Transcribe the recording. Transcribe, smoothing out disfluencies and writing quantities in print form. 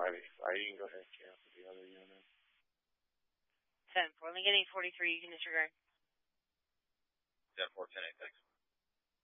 585, you can go ahead and cancel the other unit. 10-4, Lincoln 843, you can disregard. 10-4, 10-8, thanks.